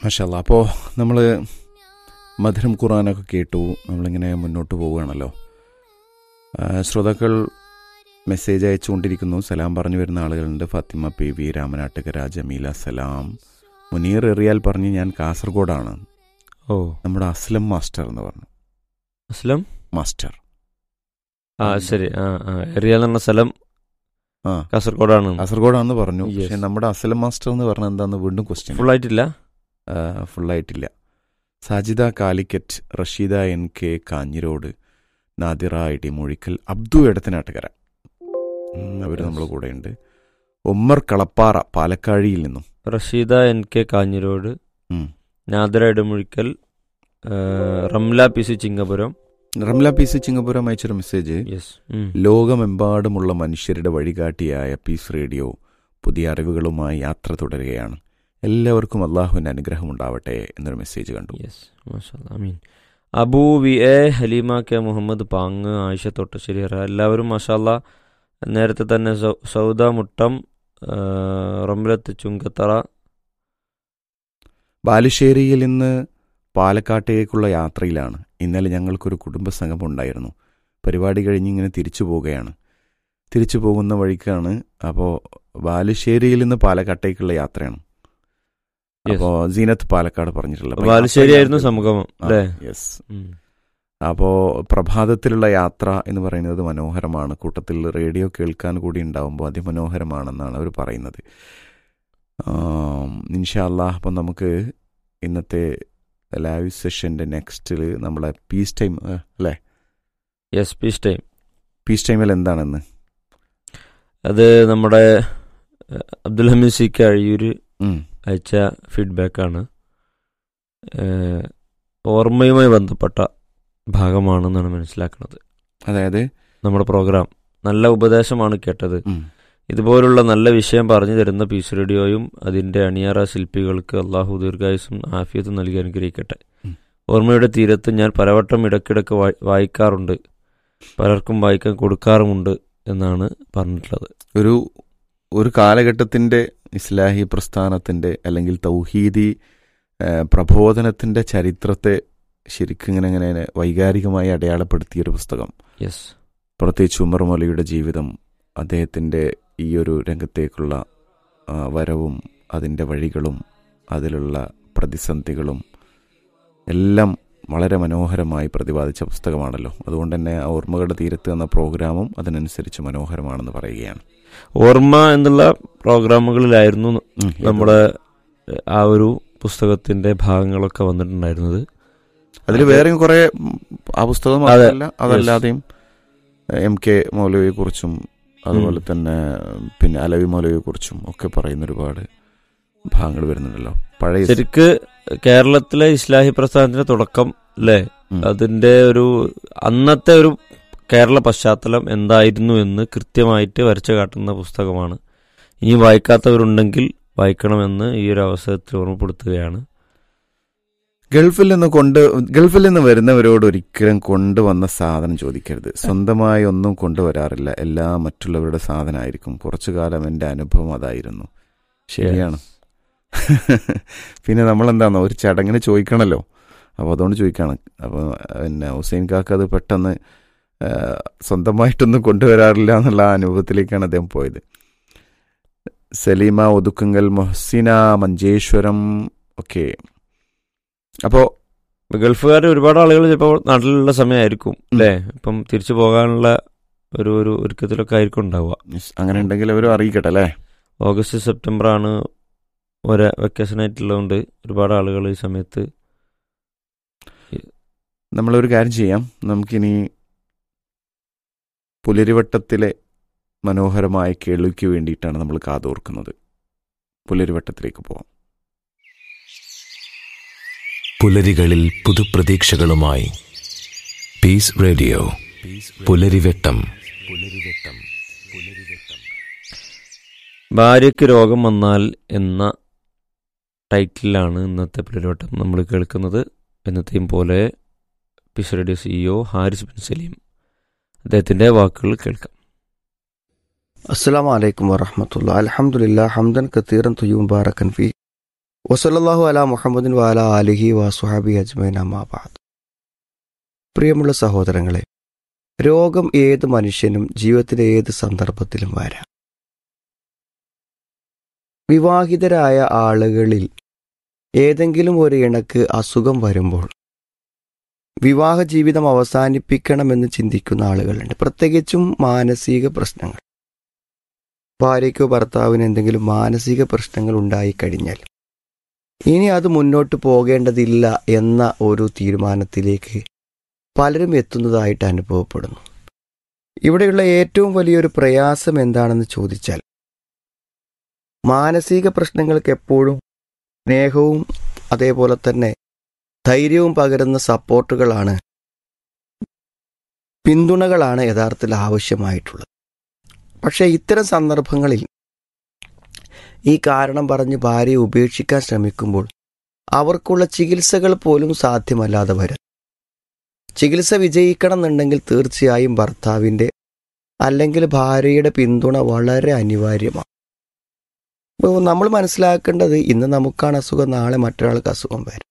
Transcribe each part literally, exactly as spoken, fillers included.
മാഷാഅല്ലാ. അപ്പോൾ നമ്മൾ മധുരം ഖുർആനൊക്കെ കേട്ടു, നമ്മളിങ്ങനെ മുന്നോട്ട് പോവുകയാണല്ലോ. ശ്രോതാക്കൾ മെസ്സേജ് അയച്ചുകൊണ്ടിരിക്കുന്നു. സലാം പറഞ്ഞു വരുന്ന ആളുകളുണ്ട്. ഫാത്തിമ പി വി, രാമനാട്ടുകര, ജമീല സലാം, മുനീർ എറിയാൽ പറഞ്ഞ് ഞാൻ കാസർഗോഡാണ്. ഓ, നമ്മുടെ അസ്ലം മാസ്റ്റർ എന്ന് പറഞ്ഞു. അസ്ലം മാസ്റ്റർ ആ ശരി. ആ ആ എറിയാൽ എന്ന സ്ഥലം ആ കാസർഗോഡാണ്. കാസർഗോഡാണെന്ന് പറഞ്ഞു. Yes. പക്ഷെ നമ്മുടെ അസ്ലം മാസ്റ്റർ എന്ന് പറഞ്ഞാൽ എന്താന്ന് വീണ്ടും ക്വസ്റ്റ്യൻ ഫുൾ ആയിട്ടില്ല. ഫുള്ളായിട്ടില്ല. സാജിദ കാലിക്കറ്റ്, റഷീദ എൻ കെ കാഞ്ഞിരോട്, നാദിറ ഇടിമൊഴിക്കൽ, അബ്ദു എടത്തനാട്ടുകര, അവർ നമ്മളെ കൂടെ ഉണ്ട്. ഉമ്മർ കളപ്പാറ പാലക്കാഴിയിൽ നിന്നും, റഷീദ എൻ കെ കാഞ്ഞിരോട്, ഉം. നാദിറ ഇടമുഴിക്കൽ, ആ, Ramla P C Chingapuram. Ramla P C Chingapuram അയച്ചൊരു message. Yes. ലോകമെമ്പാടുമുള്ള മനുഷ്യരുടെ വഴികാട്ടിയായ പീസ് റേഡിയോ പുതിയ അറിവുകളുമായി യാത്ര തുടരുകയാണ്. എല്ലാവർക്കും അള്ളാഹുവിൻ്റെ അനുഗ്രഹം ഉണ്ടാവട്ടെ എന്നൊരു മെസ്സേജ് കണ്ടു. Yes, മാഷാഅല്ലാ, Amin. Abu V A, Haleema K Muhammad പാങ്, Ayisha Thottassery, എല്ലാവരും മാഷാഅല്ലാ. നേരത്തെ തന്നെ സൗ- സൗദ മുട്ടം, ആ, റംലത്ത് ചുങ്കത്തറ. ബാലുശ്ശേരിയിൽ നിന്ന് പാലക്കാട്ടേക്കുള്ള യാത്രയിലാണ്. ഇന്നലെ ഞങ്ങൾക്കൊരു കുടുംബസംഗമം ഉണ്ടായിരുന്നു. പരിപാടി കഴിഞ്ഞ് ഇങ്ങനെ തിരിച്ചു പോവുകയാണ്. തിരിച്ചു പോകുന്ന വഴിക്കാണ്. അപ്പോൾ ബാലുശ്ശേരിയിൽ നിന്ന് പാലക്കാട്ടേക്കുള്ള യാത്രയാണ്. Yes. അപ്പോൾ സീനത്ത് പാലക്കാട് പറഞ്ഞിട്ടുള്ള ബാലുശ്ശേരി ആയിരുന്നു സംഗമം അല്ലേ? യെസ്. ഉം. അപ്പോൾ പ്രഭാതത്തിലുള്ള യാത്ര എന്ന് പറയുന്നത് മനോഹരമാണ്. കൂട്ടത്തിൽ റേഡിയോ കേൾക്കാൻ കൂടി ഉണ്ടാവുമ്പോൾ അതിമനോഹരമാണെന്നാണ് അവർ പറയുന്നത്. ഇൻഷാ അല്ലാഹ്. അപ്പം നമുക്ക് ഇന്നത്തെ ലൈവ് സെഷൻ്റെ നെക്സ്റ്റിൽ നമ്മളെ പീസ് ടൈം അല്ലേ? Yes, piece time. പീസ് ടൈമിൽ എന്താണെന്ന് അത് നമ്മുടെ അഹ്, അബ്ദുൽ ഹമീദ് സി കഴിയൂർ ഉം. അയച്ച ഫീഡ്ബാക്കാണ്. ഏഹ്, ഓർമ്മയുമായി ബന്ധപ്പെട്ട ഭാഗമാണെന്നാണ് മനസ്സിലാക്കുന്നത്. അതായത് നമ്മുടെ പ്രോഗ്രാം നല്ല ഉപദേശമാണ് കേട്ടത്. ഉം. ഇതുപോലുള്ള നല്ല വിഷയം പറഞ്ഞു തരുന്ന പീസ് റേഡിയോയും അതിൻ്റെ അണിയറ ശില്പികൾക്ക് അള്ളാഹു ദീർഘായുസും ആഫിയത്തും നൽകി അനുഗ്രഹിക്കട്ടെ. ഉം. ഓർമ്മയുടെ തീരത്ത് ഞാൻ പലവട്ടം ഇടയ്ക്കിടയ്ക്ക് വായി- വായിക്കാറുണ്ട്, പലർക്കും വായിക്കാൻ കൊടുക്കാറുമുണ്ട് എന്നാണ് പറഞ്ഞിട്ടുള്ളത്. ഒരു ഒരു കാലഘട്ടത്തിൻ്റെ ഇസ്ലാഹി പ്രസ്ഥാനത്തിൻ്റെ അല്ലെങ്കിൽ തൗഹീദി ഏഹ്, പ്രബോധനത്തിൻ്റെ ചരിത്രത്തെ ശരിക്കും ഇങ്ങനെ ഇങ്ങനെ വൈകാരികമായി അടയാളപ്പെടുത്തിയൊരു പുസ്തകം. യെസ്. പ്രത്യേകിച്ച് ഉമർ മൗലവിയുടെ ജീവിതം, അദ്ദേഹത്തിൻ്റെ ഈ ഒരു രംഗത്തേക്കുള്ള ആ, വരവും അതിൻ്റെ വഴികളും അതിലുള്ള പ്രതിസന്ധികളും എല്ലാം വളരെ മനോഹരമായി പ്രതിപാദിച്ച പുസ്തകമാണല്ലോ. അതുകൊണ്ട് തന്നെ ആ ഓർമ്മകളുടെ തീരത്ത് എന്ന പ്രോഗ്രാമും അതിനനുസരിച്ച് മനോഹരമാണെന്ന് പറയുകയാണ്. ഓർമ്മ എന്നുള്ള പ്രോഗ്രാമുകളിലായിരുന്നു ഉം. നമ്മുടെ ആ ഒരു പുസ്തകത്തിന്റെ ഭാഗങ്ങളൊക്കെ വന്നിട്ടുണ്ടായിരുന്നത്. അതിൽ വേറെയും കുറെ ഉം, ആ പുസ്തകം അതെ. മാത്രമല്ല അതല്ലാതെയും എം കെ മൗലവിയെ കുറിച്ചും അതുപോലെ തന്നെ പിന്നെ അലവി മൗലവിയെ കുറിച്ചും ഒക്കെ പറയുന്ന ഒരുപാട് ഭാഗങ്ങൾ വരുന്നുണ്ടല്ലോ. പഴയ ശരിക്ക് കേരളത്തിലെ ഇസ്ലാഹി പ്രസ്ഥാനത്തിന്റെ തുടക്കം അല്ലേ, ഉം. അതിന്റെ ഒരു അന്നത്തെ ഒരു കേരള പശ്ചാത്തലം എന്തായിരുന്നു എന്ന് കൃത്യമായിട്ട് വരച്ചു കാട്ടുന്ന പുസ്തകമാണ്. ഇനി വായിക്കാത്തവരുണ്ടെങ്കിൽ വായിക്കണമെന്ന് ഈ ഒരു അവസരത്തിൽ ഓർമ്മപ്പെടുത്തുകയാണ്. ഗൾഫിൽ നിന്ന് കൊണ്ട് ഗൾഫിൽ നിന്ന് വരുന്നവരോട് ഒരിക്കലും കൊണ്ടുവന്ന സാധനം ചോദിക്കരുത്. സ്വന്തമായി ഒന്നും കൊണ്ടുവരാറില്ല, എല്ലാം മറ്റുള്ളവരുടെ സാധനമായിരിക്കും. കുറച്ചു കാലം എൻ്റെ അനുഭവം അതായിരുന്നു. ശരിയാണ്. പിന്നെ നമ്മളെന്താണോ ഒരു ചടങ്ങിന് ചോദിക്കണമല്ലോ, അപ്പോൾ അതുകൊണ്ട് ചോദിക്കുകയാണ്. അപ്പോൾ പിന്നെ ഹുസൈൻ കാക്ക അത് പെട്ടെന്ന് ആ, സ്വന്തമായിട്ടൊന്നും കൊണ്ടുവരാറില്ല എന്നുള്ള ആ അനുഭവത്തിലേക്കാണ് അദ്ദേഹം പോയത്. സലീമ ഒതുക്കുങ്കൽ, മൊഹസിന മഞ്ചേശ്വരം ഒക്കെ. അപ്പോൾ ഗൾഫുകാർ ഒരുപാട് ആളുകൾ ചിലപ്പോൾ നാട്ടിലുള്ള സമയമായിരിക്കും അല്ലേ, ഇപ്പം തിരിച്ചു പോകാനുള്ള ഒരു ഒരു ഒരുക്കത്തിലൊക്കെ ആയിരിക്കും ഉണ്ടാവുക. അങ്ങനെ ഉണ്ടെങ്കിൽ അവരും അറിയിക്കട്ടെ അല്ലേ. ഓഗസ്റ്റ് സെപ്റ്റംബർ ആണ് ഒരു വെക്കേഷൻ ആയിട്ടുള്ളതുകൊണ്ട് ഒരുപാട് ആളുകൾ ഈ സമയത്ത്. നമ്മളൊരു കാര്യം ചെയ്യാം, നമുക്കിനി പുലരിവട്ടത്തിലെ മനോഹരമായ കേൾവിക്ക് വേണ്ടിയിട്ടാണ് നമ്മൾ കാതോർക്കുന്നത്. പുലരിവട്ടത്തിലേക്ക് പോവാം. പുലരികളിൽ പുതുപ്രതീക്ഷകളുമായി പീസ് റേഡിയോ പുലരിവെട്ടം. ഭാര്യയ്ക്ക് രോഗം വന്നാൽ എന്ന ടൈറ്റിലാണ് ഇന്നത്തെ പുലരിവട്ടം നമ്മൾ കേൾക്കുന്നത്. എന്നത്തെയും പോലെ piece radio CEO Haris bin Saleem, അദ്ദേഹത്തിന്റെ വാക്കുകൾ കേൾക്കാം. السلام عليكم ورحمة الله. الحمد لله حمدا كثيرا طيبا مباركا فيه വസല്ലല്ലാഹു അലാ മുഹമ്മദിൻ വഅല ആലിഹി വസ്വഹാബി അജ്മഈൻ അമ്മാ ബഅദ്. പ്രിയമുള്ള സഹോദരങ്ങളെ, രോഗം ഏത് മനുഷ്യനും ജീവിതത്തിലെ ഏത് സന്ദർഭത്തിലും വരാം. വിവാഹിതരായ ആളുകളിൽ ഏതെങ്കിലും ഒരു ഇണക്ക് അസുഖം വരുമ്പോൾ വിവാഹ ജീവിതം അവസാനിപ്പിക്കണമെന്ന് ചിന്തിക്കുന്ന ആളുകളുണ്ട്. പ്രത്യേകിച്ചും മാനസിക പ്രശ്നങ്ങൾ. ഭാര്യയ്ക്കോ ഭർത്താവിന് എന്തെങ്കിലും മാനസിക പ്രശ്നങ്ങൾ ഉണ്ടായിക്കഴിഞ്ഞാൽ ഇനി അത് മുന്നോട്ട് പോകേണ്ടതില്ല എന്ന ഒരു തീരുമാനത്തിലേക്ക് പലരും എത്തുന്നതായിട്ട് അനുഭവപ്പെടുന്നു. ഇവിടെയുള്ള ഏറ്റവും വലിയൊരു പ്രയാസം എന്താണെന്ന് ചോദിച്ചാൽ, മാനസിക പ്രശ്നങ്ങൾക്ക് എപ്പോഴും സ്നേഹവും അതേപോലെ തന്നെ ധൈര്യവും പകരുന്ന സപ്പോർട്ടുകളാണ്, പിന്തുണകളാണ് യഥാർത്ഥത്തിൽ ആവശ്യമായിട്ടുള്ളത്. പക്ഷേ ഇത്തരം സന്ദർഭങ്ങളിൽ ഈ കാരണം പറഞ്ഞ് ഭാര്യയെ ഉപേക്ഷിക്കാൻ ശ്രമിക്കുമ്പോൾ അവർക്കുള്ള ചികിത്സകൾ പോലും സാധ്യമല്ലാതെ വരും. ചികിത്സ വിജയിക്കണം എന്നുണ്ടെങ്കിൽ തീർച്ചയായും ഭർത്താവിൻ്റെ അല്ലെങ്കിൽ ഭാര്യയുടെ പിന്തുണ വളരെ അനിവാര്യമാണ്. അപ്പോൾ നമ്മൾ മനസ്സിലാക്കേണ്ടത്, ഇന്ന് നമുക്കാണ് അസുഖം, നാളെ മറ്റൊരാൾക്ക് അസുഖം വരും.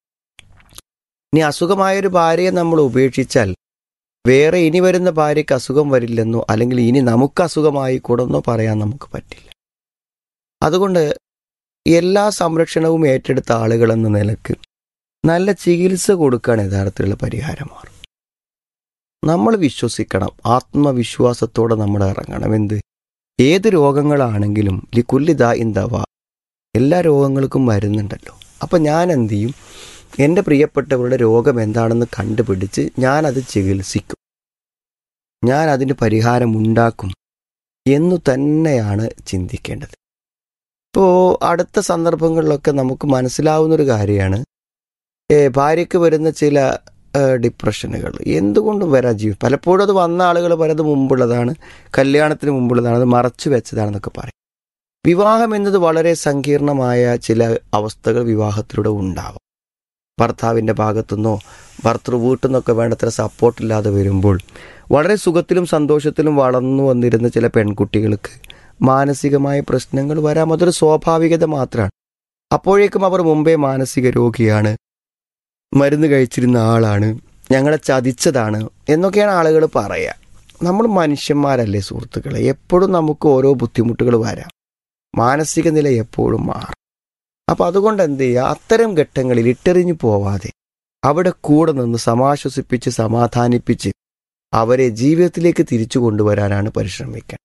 ഇനി അസുഖമായൊരു ഭാര്യയെ നമ്മൾ ഉപേക്ഷിച്ചാൽ വേറെ ഇനി വരുന്ന ഭാര്യയ്ക്ക് അസുഖം വരില്ലെന്നോ അല്ലെങ്കിൽ ഇനി നമുക്ക് അസുഖമായി കൂടെന്നോ പറയാൻ നമുക്ക് പറ്റില്ല. അതുകൊണ്ട് എല്ലാ സംരക്ഷണവും ഏറ്റെടുത്ത ആളുകളെന്ന നിലക്ക് നല്ല ചികിത്സ കൊടുക്കാൻ യഥാർത്ഥത്തിലുള്ള പരിഹാരമാണ്. നമ്മൾ വിശ്വസിക്കണം, ആത്മവിശ്വാസത്തോടെ നമ്മൾ ഇറങ്ങണം. എന്ത് ഏത് രോഗങ്ങളാണെങ്കിലും ലിക്കുല്ലിദാ ഇന്തവ, എല്ലാ രോഗങ്ങൾക്കും മരുന്നുണ്ടല്ലോ. അപ്പം ഞാൻ എന്ത് ചെയ്യും, എൻ്റെ പ്രിയപ്പെട്ടവരുടെ രോഗം എന്താണെന്ന് കണ്ടുപിടിച്ച് ഞാനത് ചികിത്സിക്കും, ഞാൻ അതിന് പരിഹാരം ഉണ്ടാക്കും എന്നു തന്നെയാണ് ചിന്തിക്കേണ്ടത്. ഇപ്പോൾ അടുത്ത സന്ദർഭങ്ങളിലൊക്കെ നമുക്ക് മനസ്സിലാവുന്നൊരു കാര്യമാണ്, ഭാര്യയ്ക്ക് വരുന്ന ചില ഡിപ്രഷനുകൾ എന്തുകൊണ്ടും വരാൻ ജീവിതം പലപ്പോഴും അത് വന്ന ആളുകൾ പലത് മുമ്പുള്ളതാണ്, കല്യാണത്തിന് മുമ്പുള്ളതാണ്, അത് മറച്ചു വെച്ചതാണെന്നൊക്കെ പറയും. വിവാഹം എന്നത് വളരെ സങ്കീർണമായ ചില അവസ്ഥകൾ വിവാഹത്തിലൂടെ ഉണ്ടാവും. ഭർത്താവിൻ്റെ ഭാഗത്തുനിന്നോ ഭർത്തൃ വീട്ടിൽ നിന്നൊക്കെ വേണ്ടത്ര സപ്പോർട്ടില്ലാതെ വരുമ്പോൾ വളരെ സുഖത്തിലും സന്തോഷത്തിലും വളർന്നു വന്നിരുന്ന ചില പെൺകുട്ടികൾക്ക് മാനസികമായ പ്രശ്നങ്ങൾ വരാം. അതൊരു സ്വാഭാവികത മാത്രമാണ്. അപ്പോഴേക്കും അവർ മുമ്പേ മാനസിക രോഗിയാണ്, മരുന്ന് കഴിച്ചിരുന്ന ആളാണ്, ഞങ്ങളെ ചതിച്ചതാണ് എന്നൊക്കെയാണ് ആളുകൾ പറയുക. നമ്മൾ മനുഷ്യന്മാരല്ലേ സുഹൃത്തുക്കളെ, എപ്പോഴും നമുക്ക് ഓരോ ബുദ്ധിമുട്ടുകൾ വരാം, മാനസിക നില എപ്പോഴും മാറും. അപ്പം അതുകൊണ്ട് എന്ത് ചെയ്യുക, അത്തരം ഘട്ടങ്ങളിൽ ഇട്ടെറിഞ്ഞു പോവാതെ അവിടെ കൂടെ നിന്ന് സമാശ്വസിപ്പിച്ച് സമാധാനിപ്പിച്ച് അവരെ ജീവിതത്തിലേക്ക് തിരിച്ചു കൊണ്ടുവരാനാണ് പരിശ്രമിക്കുക.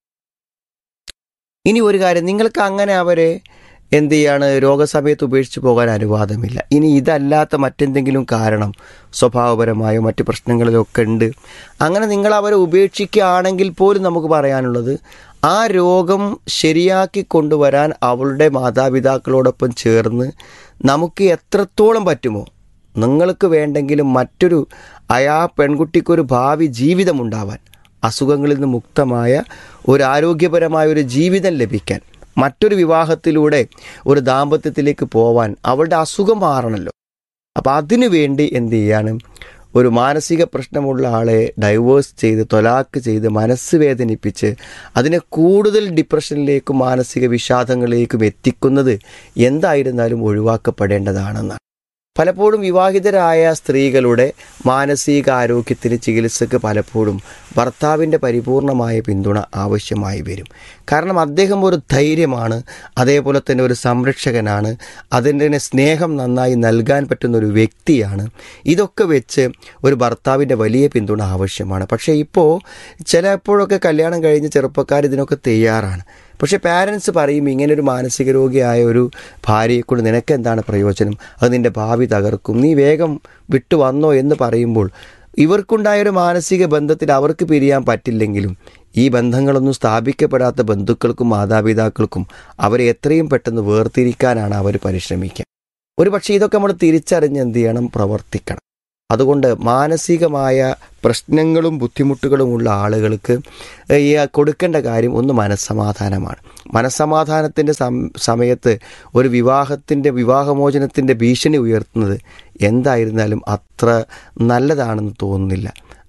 ഇനി ഒരു കാര്യം, നിങ്ങൾക്ക് അങ്ങനെ അവരെ എന്ത് ചെയ്യാണ് രോഗസമയത്ത് ഉപേക്ഷിച്ച് പോകാൻ അനുവാദമില്ല. ഇനി ഇതല്ലാത്ത മറ്റെന്തെങ്കിലും കാരണം സ്വഭാവപരമായോ മറ്റ് പ്രശ്നങ്ങളിലൊക്കെ ഉണ്ട്, അങ്ങനെ നിങ്ങൾ അവരെ ഉപേക്ഷിക്കുകയാണെങ്കിൽ പോലും നമുക്ക് പറയാനുള്ളത്, ആ രോഗം ശരിയാക്കി കൊണ്ടുവരാൻ അവളുടെ മാതാപിതാക്കളോടൊപ്പം ചേർന്ന് നമുക്ക് എത്രത്തോളം പറ്റുമോ, നിങ്ങൾക്ക് വേണ്ടെങ്കിലും മറ്റൊരു അയാ പെൺകുട്ടിക്കൊരു ഭാവി ജീവിതമുണ്ടാവാൻ, അസുഖങ്ങളിൽ നിന്ന് മുക്തമായ ഒരു ആരോഗ്യപരമായ ഒരു ജീവിതം ലഭിക്കാൻ, മറ്റൊരു വിവാഹത്തിലൂടെ ഒരു ദാമ്പത്യത്തിലേക്ക് പോവാൻ, അവളുടെ അസുഖം മാറണമല്ലോ. അപ്പം അതിനു വേണ്ടി എന്ത് ചെയ്യാണ്, ഒരു മാനസിക പ്രശ്നമുള്ള ആളെ ഡൈവേഴ്സ് ചെയ്ത് തൊലാക്ക് ചെയ്ത് മനസ്സ് വേദനിപ്പിച്ച് അതിനെ കൂടുതൽ ഡിപ്രഷനിലേക്കും മാനസിക വിഷാദങ്ങളിലേക്കും എത്തിക്കുന്നത് എന്തായിരുന്നാലും ഒഴിവാക്കപ്പെടേണ്ടതാണെന്നാണ്. പലപ്പോഴും വിവാഹിതരായ സ്ത്രീകളുടെ മാനസിക ആരോഗ്യത്തിന് ചികിത്സക്ക് പലപ്പോഴും ഭർത്താവിൻ്റെ പരിപൂർണമായ പിന്തുണ ആവശ്യമായി വരും. കാരണം അദ്ദേഹം ഒരു ധൈര്യമാണ്, അതേപോലെ തന്നെ ഒരു സംരക്ഷകനാണ്, അതിൻ്റെ സ്നേഹം നന്നായി നൽകാൻ പറ്റുന്ന ഒരു വ്യക്തിയാണ്. ഇതൊക്കെ വെച്ച് ഒരു ഭർത്താവിൻ്റെ വലിയ പിന്തുണ ആവശ്യമാണ്. പക്ഷേ ഇപ്പോൾ ചിലപ്പോഴൊക്കെ കല്യാണം കഴിഞ്ഞ് ചെറുപ്പക്കാർ ഇതിനൊക്കെ തയ്യാറാണ്. പക്ഷേ പാരൻസ് പറയും, ഇങ്ങനൊരു മാനസിക രോഗിയായ ഒരു ഭാര്യയെക്കൊണ്ട് നിനക്ക് എന്താണ് പ്രയോജനം, അത് നിൻ്റെ ഭാവി തകർക്കും, നീ വേഗം വിട്ടു വന്നോ എന്ന് പറയുമ്പോൾ ഇവർക്കുണ്ടായൊരു മാനസിക ബന്ധത്തിൽ അവർക്ക് പിരിയാൻ പറ്റില്ലെങ്കിലും ഈ ബന്ധങ്ങളൊന്നും സ്ഥാപിക്കപ്പെടാത്ത ബന്ധുക്കൾക്കും മാതാപിതാക്കൾക്കും അവരെ എത്രയും പെട്ടെന്ന് വേർതിരിക്കാനാണ് അവർ പരിശ്രമിക്കുക. ഒരു പക്ഷേ ഇതൊക്കെ നമ്മൾ തിരിച്ചറിഞ്ഞ് എന്ത് ചെയ്യണം, പ്രവർത്തിക്കണം. അതുകൊണ്ട് മാനസികമായ പ്രശ്നങ്ങളും ബുദ്ധിമുട്ടുകളുമുള്ള ആളുകൾക്ക് ഈ കൊടുക്കേണ്ട കാര്യം ഒന്ന് മനസ്സമാധാനമാണ്. മനസ്സമാധാനത്തിൻ്റെ സമയത്ത് ഒരു വിവാഹത്തിൻ്റെ വിവാഹമോചനത്തിൻ്റെ ഭീഷണി ഉയർത്തുന്നത് എന്തായിരുന്നാലും അത്ര നല്ലതാണെന്ന് തോന്നുന്നില്ല.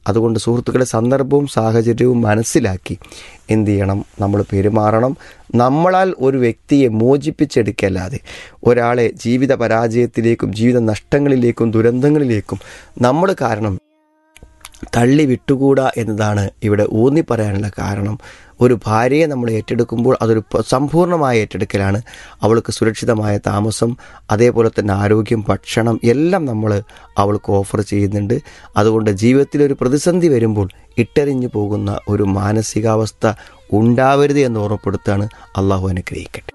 അതുകൊണ്ട് സുഹൃത്തുക്കളെ സന്ദർഭവും സാഹചര്യവും മനസ്സിലാക്കി എന്ത് ചെയ്യണം, നമ്മൾ പെരുമാറണം. നമ്മളാൽ ഒരു വ്യക്തിയെ മോചിപ്പിച്ചെടുക്കല്ലാതെ ഒരാളെ ജീവിത പരാജയത്തിലേക്കും ജീവിത നഷ്ടങ്ങളിലേക്കും ദുരന്തങ്ങളിലേക്കും നമ്മൾ കാരണം തള്ളി വിട്ടുകൂടാ എന്നതാണ് ഇവിടെ ഊന്നി പറയാനുള്ള കാരണം. ഒരു ഭാര്യയെ നമ്മൾ ഏറ്റെടുക്കുമ്പോൾ അതൊരു സമ്പൂർണ്ണമായ ഏറ്റെടുക്കലാണ്. അവൾക്ക് സുരക്ഷിതമായ താമസം, അതേപോലെ തന്നെ ആരോഗ്യം, ഭക്ഷണം എല്ലാം നമ്മൾ അവൾക്ക് ഓഫർ ചെയ്യുന്നുണ്ട്. അതുകൊണ്ട് ജീവിതത്തിലൊരു പ്രതിസന്ധി വരുമ്പോൾ ഇട്ടെറിഞ്ഞു പോകുന്ന ഒരു മാനസികാവസ്ഥ ഉണ്ടാവരുത് എന്ന് ഓർമ്മപ്പെടുത്താണ്. അള്ളാഹു അനുഗ്രഹിക്കട്ടെ.